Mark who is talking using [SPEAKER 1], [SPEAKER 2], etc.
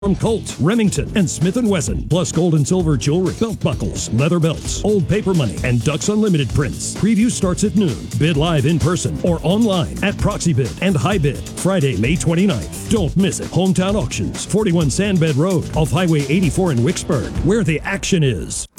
[SPEAKER 1] From Colt, Remington, and Smith & Wesson, plus gold and silver jewelry, belt buckles, leather belts, old paper money, and Ducks Unlimited prints. Preview starts at noon. Bid live in person or online at Proxybid and HighBid. Friday, May 29th. Don't miss it. Hometown Auctions, 41 Sandbed Road, off Highway 84 in Wicksburg, where the action is.